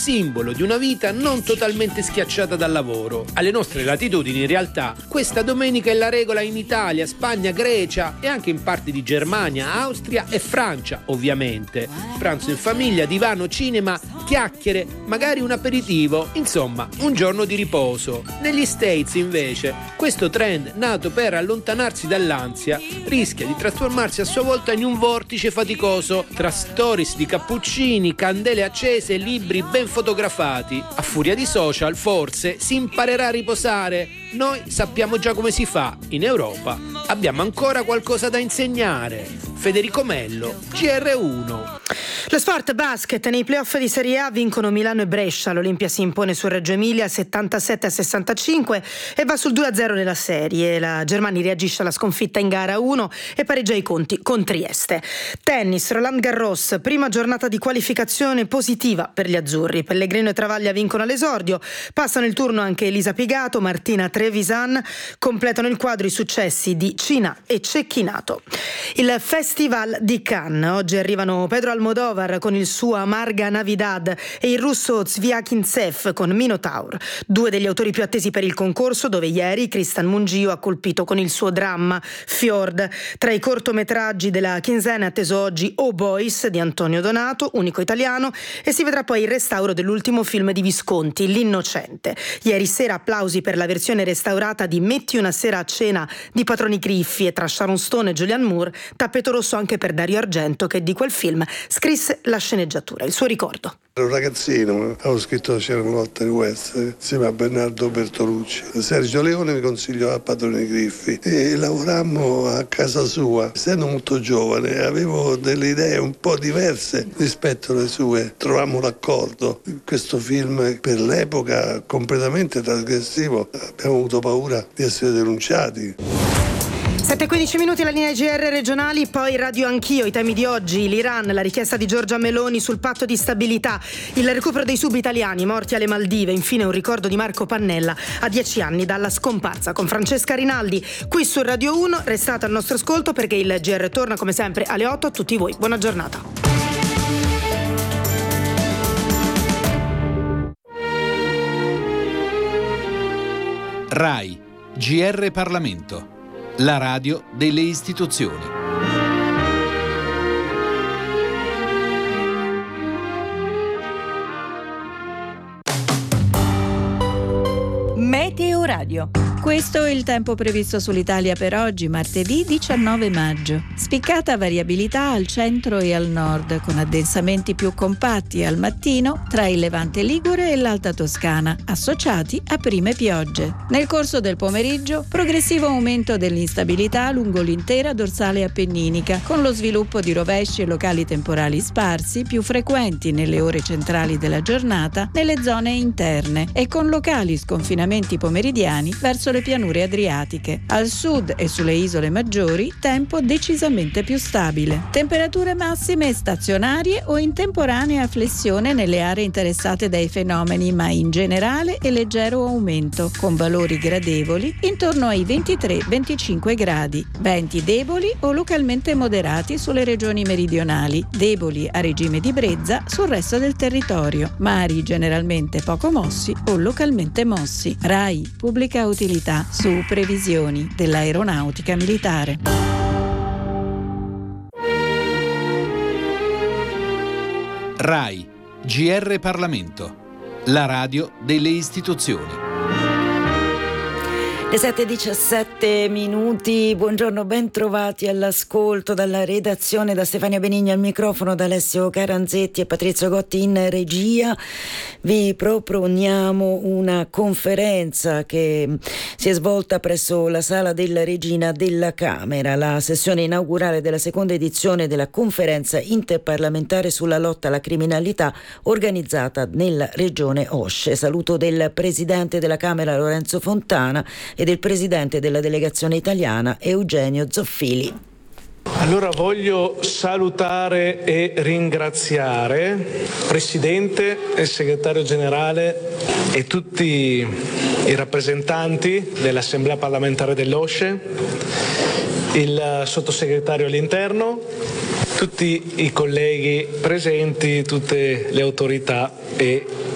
simbolo di una vita non totalmente schiacciata dal lavoro. Alle nostre latitudini, in realtà, questa domenica è la regola in Italia, Spagna, Grecia e anche in parti di Germania, Austria e Francia, ovviamente. Pranzo in famiglia, divano, cinema, chiacchiere, magari un aperitivo, insomma, un giorno di riposo. Negli States, invece, questo trend, nato per allontanarsi dall'ansia, rischia di trasformarsi a sua volta in un vortice faticoso tra stories di cappuccini, candele accese e libri ben fotografati. A furia di social, forse, si imparerà a riposare. Noi sappiamo già come si fa. In Europa abbiamo ancora qualcosa da insegnare. Federico Mello, GR1. Lo sport basket, nei playoff di Serie A vincono Milano e Brescia. L'Olimpia si impone su Reggio Emilia 77-65 e va sul 2-0 nella serie. La Germania reagisce alla sconfitta in gara 1 e pareggia i conti con Trieste. Tennis, Roland Garros, prima giornata di qualificazione positiva per gli azzurri. Pellegrino e Travaglia vincono all'esordio, passano il turno anche Elisa Pigato, Martina Trevisan, completano il quadro i successi di Cina e Cecchinato. Il Festival di Cannes, oggi arrivano Pedro Almodovar con il suo Amarga Navidad e il russo Zviakintsev con Minotaur, due degli autori più attesi per il concorso, dove ieri Cristian Mungio ha colpito con il suo dramma Fjord. Tra i cortometraggi della quinzena è atteso oggi Oh Boys di Antonio Donato, unico italiano, e si vedrà poi il restauro dell'ultimo film di Visconti, L'Innocente. Ieri sera applausi per la versione restaurata di Metti una sera a cena di Patroni Griffi, e tra Sharon Stone e Julianne Moore tappeto rosso anche per Dario Argento, che di quel film scrisse la sceneggiatura, il suo ricordo. Ero un ragazzino, avevo scritto C'era una notte di West insieme a Bernardo Bertolucci. Sergio Leone mi consigliò a Padroni Griffi e lavorammo a casa sua. Essendo molto giovane avevo delle idee un po' diverse rispetto alle sue. Trovammo l'accordo. Questo film per l'epoca completamente trasgressivo. Abbiamo avuto paura di essere denunciati. 7:15 minuti, la linea GR regionali, poi Radio Anch'io, i temi di oggi, l'Iran, la richiesta di Giorgia Meloni sul patto di stabilità, il recupero dei subitaliani morti alle Maldive, infine un ricordo di Marco Pannella a 10 anni dalla scomparsa, con Francesca Rinaldi qui su Radio 1. Restate al nostro ascolto perché il GR torna come sempre alle 8 a tutti voi. Buona giornata. RAI, GR Parlamento, la radio delle istituzioni. Meteo Radio. Questo è il tempo previsto sull'Italia per oggi, martedì 19 maggio. Spiccata variabilità al centro e al nord, con addensamenti più compatti al mattino tra il Levante Ligure e l'Alta Toscana, associati a prime piogge. Nel corso del pomeriggio, progressivo aumento dell'instabilità lungo l'intera dorsale appenninica, con lo sviluppo di rovesci e locali temporali sparsi, più frequenti nelle ore centrali della giornata, nelle zone interne, e con locali sconfinamenti pomeridiani verso le pianure adriatiche. Al sud e sulle isole maggiori tempo decisamente più stabile. Temperature massime stazionarie o in temporanea flessione nelle aree interessate dai fenomeni, ma in generale è leggero aumento, con valori gradevoli intorno ai 23-25 gradi. Venti deboli o localmente moderati sulle regioni meridionali, deboli a regime di brezza sul resto del territorio. Mari generalmente poco mossi o localmente mossi. RAI, pubblica utilità, su previsioni dell'aeronautica militare. RAI, GR Parlamento, la radio delle istituzioni. Le 7:17 minuti, buongiorno, ben trovati all'ascolto dalla redazione, da Stefania Benigni al microfono, da Alessio Caranzetti e Patrizio Gotti in regia. Vi proponiamo una conferenza che si è svolta presso la Sala della Regina della Camera, la sessione inaugurale della seconda edizione della conferenza interparlamentare sulla lotta alla criminalità organizzata nella regione Osce. Saluto del Presidente della Camera Lorenzo Fontana e del Presidente della delegazione italiana Eugenio Zoffili. Allora voglio salutare e ringraziare il Presidente e il Segretario Generale e tutti i rappresentanti dell'Assemblea parlamentare dell'Osce, il Sottosegretario all'Interno, tutti i colleghi presenti, tutte le autorità e